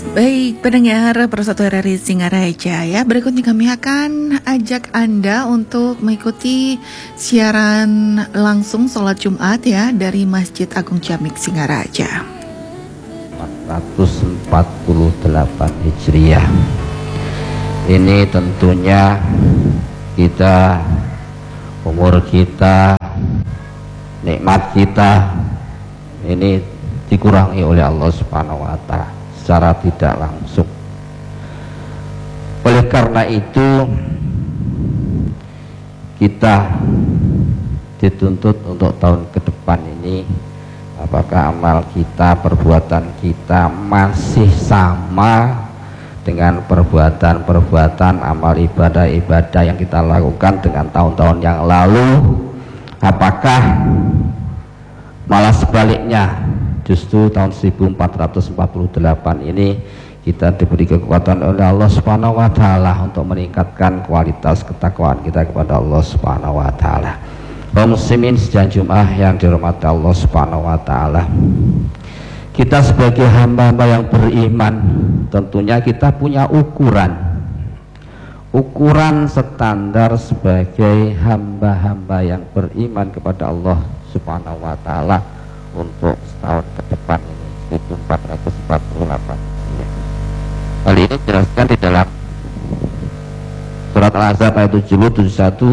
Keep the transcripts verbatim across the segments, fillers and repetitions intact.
Baik, pendengar Persatu R R I Singaraja ya. Berikutnya kami akan ajak Anda untuk mengikuti siaran langsung sholat Jumat ya dari Masjid Agung Jamik Singaraja. empat ratus empat puluh delapan Hijriah. Ini tentunya kita, umur kita, nikmat kita ini dikurangi oleh Allah Subhanahu wa Ta'ala secara tidak langsung. Oleh karena itu kita dituntut untuk tahun ke depan ini, apakah amal kita, perbuatan kita masih sama dengan perbuatan-perbuatan amal ibadah-ibadah yang kita lakukan dengan tahun-tahun yang lalu, apakah malah sebaliknya, justru tahun seribu empat ratus empat puluh delapan ini kita diberi kekuatan oleh Allah Subhanahu wa Ta'ala untuk meningkatkan kualitas ketakwaan kita kepada Allah Subhanahu wa Ta'ala. Kaum muslimin sidang Jumat yang dirahmati Allah Subhanahu wa Ta'ala, kita sebagai hamba-hamba yang beriman tentunya kita punya ukuran ukuran standar sebagai hamba-hamba yang beriman kepada Allah Subhanahu wa Ta'ala untuk setahun ke depan ini seribu empat ratus empat puluh delapan. Hal ini dijelaskan di dalam surat Al-Ahzab ayat tujuh puluh tujuh puluh satu.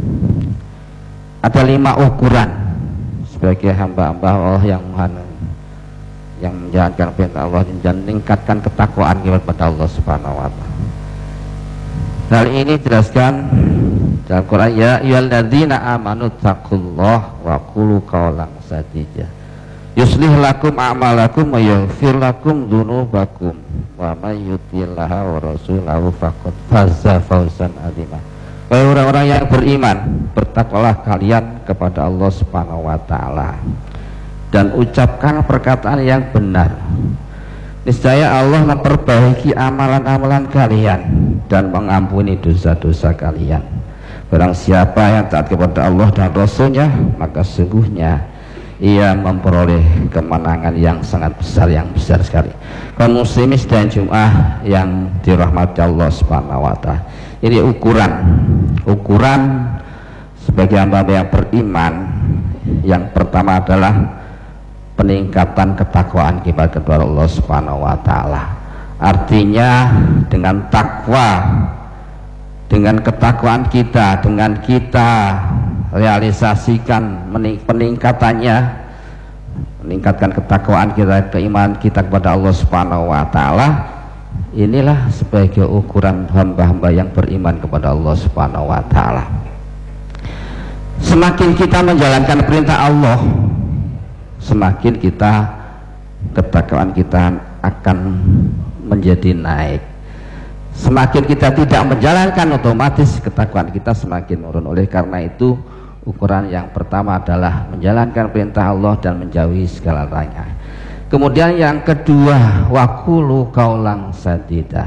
Ada lima ukuran sebagai hamba-hamba Allah yang yang menjalankan perintah Allah dan meningkatkan ketakwaan kepada Allah Subhanahu wa Ta'ala. Hal ini dijelaskan dalam Quran, ya ayyuhalladzina amanu taqullaha wa qulu qawlan sadida yuslih lakum a'malakum wa yaghfir lakum dzunubakum wa may yuti'illaha wa rasulahu faqad faza fawzan 'azima. Wahai orang-orang yang beriman, bertakwalah kalian kepada Allah Subhanahu wa Ta'ala dan ucapkan perkataan yang benar. Niscaya Allah memperbaiki amalan-amalan kalian dan mengampuni dosa-dosa kalian. Barang siapa yang taat kepada Allah dan Rasulnya, maka sungguhnya ia memperoleh kemenangan yang sangat besar, yang besar sekali. Kaum muslimin dan Jumat yang dirahmati Allah Subhanahu wa Ta'ala, ini ukuran ukuran sebagai hamba yang beriman. Yang pertama adalah peningkatan ketakwaan kita kepada Allah Subhanahu wa Ta'ala. Artinya dengan takwa, dengan ketakwaan kita, dengan kita realisasikan peningkatannya, meningkatkan ketakwaan kita, keimanan kita kepada Allah Subhanahu wa Ta'ala, inilah sebagai ukuran hamba-hamba yang beriman kepada Allah Subhanahu wa Ta'ala. Semakin kita menjalankan perintah Allah, semakin kita ketakwaan kita akan menjadi naik. Semakin kita tidak menjalankan, otomatis ketakwaan kita semakin menurun. Oleh karena itu, ukuran yang pertama adalah menjalankan perintah Allah dan menjauhi segala larangan. Kemudian yang kedua, waqulu qaulan sadida.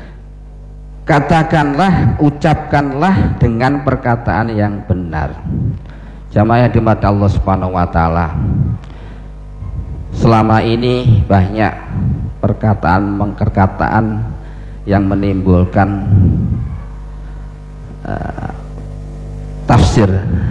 Katakanlah, ucapkanlah dengan perkataan yang benar. Jamaah yang dimati Allah Subhanahu wa Ta'ala, selama ini banyak perkataan-perkataan yang menimbulkan uh, tafsir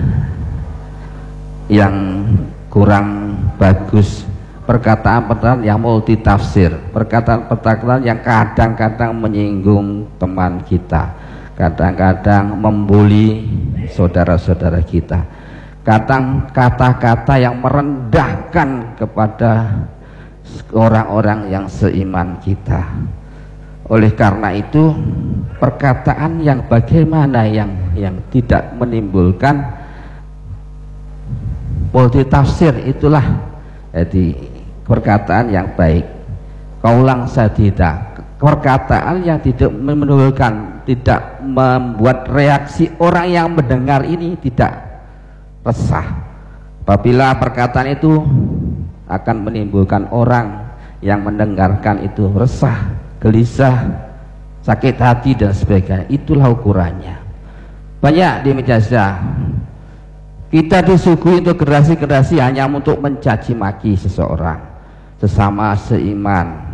yang kurang bagus, perkataan-perkataan yang multi tafsir, perkataan-perkataan yang kadang-kadang menyinggung teman kita, kadang-kadang membuli saudara-saudara kita, kadang kata-kata yang merendahkan kepada orang-orang yang seiman kita. Oleh karena itu, perkataan yang bagaimana yang yang tidak menimbulkan multi tafsir, itulah jadi perkataan yang baik. Qaulan sadida, perkataan yang tidak menimbulkan, tidak membuat reaksi orang yang mendengar ini tidak resah. Apabila perkataan itu akan menimbulkan orang yang mendengarkan itu resah, gelisah, sakit hati dan sebagainya, itulah ukurannya. Banyak di media sosial kita disuguhi untuk generasi-generasi hanya untuk mencaci maki seseorang, sesama seiman,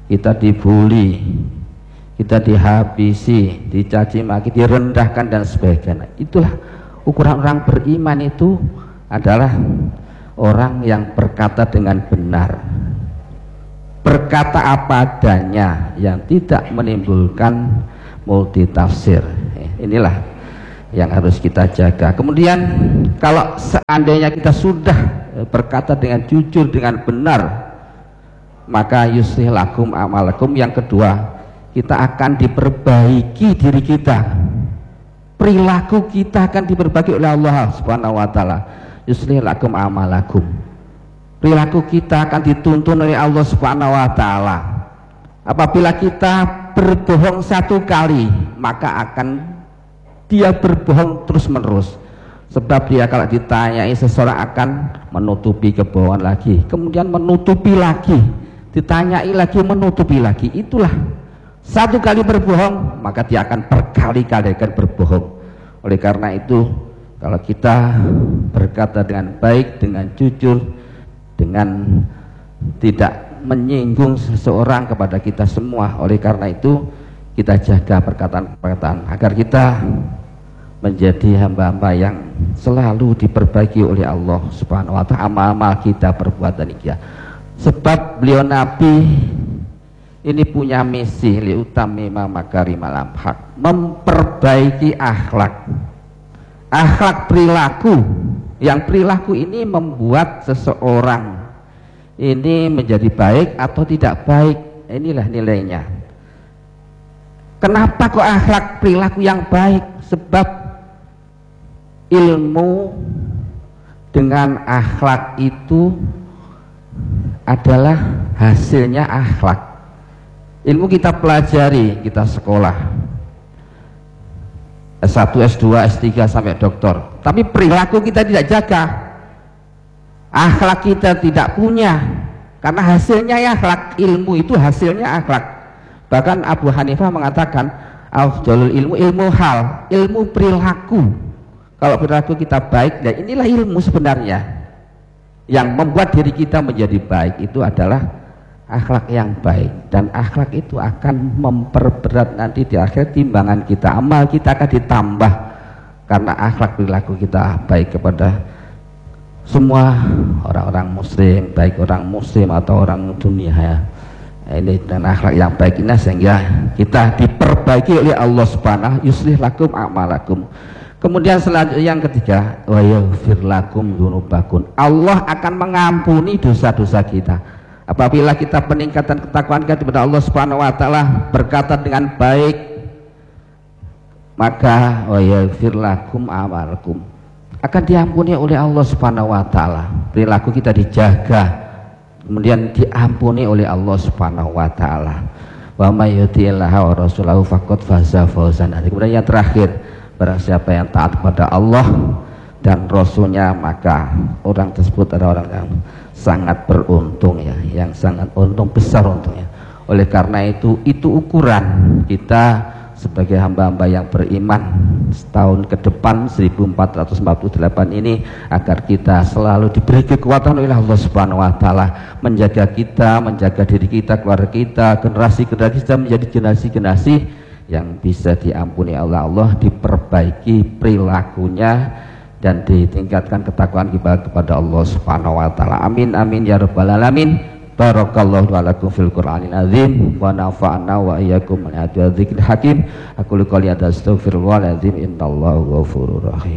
kita dibully, kita dihabisi, dicaci maki, direndahkan dan sebagainya. Itulah ukuran orang beriman itu adalah orang yang berkata dengan benar, berkata apa adanya, yang tidak menimbulkan multitafsir. Inilah yang harus kita jaga. Kemudian kalau seandainya kita sudah berkata dengan jujur, dengan benar, maka yuslih lakum amalakum. Yang kedua, kita akan diperbaiki diri kita, perilaku kita akan diperbaiki oleh Allah Subhanahu wa taala. Yuslih lakum amalakum, perilaku kita akan dituntun oleh Allah Subhanahu wa taala. Apabila kita berbohong satu kali, maka akan dia berbohong terus menerus, sebab dia kalau ditanyai seseorang akan menutupi kebohongan lagi, kemudian menutupi lagi, ditanyai lagi, menutupi lagi. Itulah, satu kali berbohong maka dia akan berkali-kali akan berbohong. Oleh karena itu, kalau kita berkata dengan baik, dengan jujur, dengan tidak menyinggung seseorang kepada kita semua, oleh karena itu kita jaga perkataan-perkataan agar kita menjadi hamba-hamba yang selalu diperbaiki oleh Allah Subhanahu wa taala. Amal-amal kita, perbuatan kita, sebab beliau Nabi ini punya misi liutamima makarimal akhlak, memperbaiki akhlak, akhlak perilaku. Yang perilaku ini membuat seseorang ini menjadi baik atau tidak baik. Inilah nilainya. Kenapa kok akhlak perilaku yang baik? Sebab ilmu dengan akhlak itu adalah hasilnya akhlak. Ilmu kita pelajari, kita sekolah S satu, S dua, S tiga sampai doktor, tapi perilaku kita tidak jaga, akhlak kita tidak punya, karena hasilnya ya akhlak. Ilmu itu hasilnya akhlak. Bahkan Abu Hanifah mengatakan afdhalul ilmu ilmu hal, ilmu perilaku. Kalau perilaku kita baik, dan inilah ilmu sebenarnya yang membuat diri kita menjadi baik, itu adalah akhlak yang baik. Dan akhlak itu akan memperberat nanti di akhir timbangan kita, amal kita akan ditambah karena akhlak perilaku kita baik kepada semua orang-orang muslim, baik orang muslim atau orang dunia ya. Ini dan akhlak yang baik ini sehingga kita diperbaiki oleh Allah Subhanahu, yuslih lakum a'malakum. Kemudian selanjutnya yang ketiga, wa yaghfir lakum dzunubakum, Allah akan mengampuni dosa-dosa kita apabila kita peningkatan ketakwaan kita kepada Allah Subhanahu wa taala, berkata dengan baik, maka wa yaghfir lakum a'malakum, akan diampuni oleh Allah Subhanahu wa taala. Perilaku kita dijaga, kemudian diampuni oleh Allah Subhanahu wa taala. Wa may yuti'illaha wa rasulahu faqad faza fawzan. Kemudian yang terakhir, barang siapa yang taat kepada Allah dan Rasulnya, maka orang tersebut adalah orang yang sangat beruntung ya, yang sangat untung besar untungnya. Oleh karena itu, itu ukuran kita sebagai hamba-hamba yang beriman setahun ke depan seribu empat ratus empat puluh delapan ini, agar kita selalu diberi kekuatan oleh Allah Subhanahu wa taala, menjaga kita, menjaga diri kita, keluarga kita, generasi-generasi kita menjadi generasi-generasi yang bisa diampuni oleh Allah, diperbaiki perilakunya dan ditingkatkan ketakwaan kita kepada Allah Subhanahu wa taala. Amin amin ya rabbal alamin. Barakallahu lakum fil Qur'anil azim wa nafa'na wa iyyakum min ayatil dzikril hakim. Aku qouli hadza astaghfirullahaladzim, innallaha ghafurur rahim.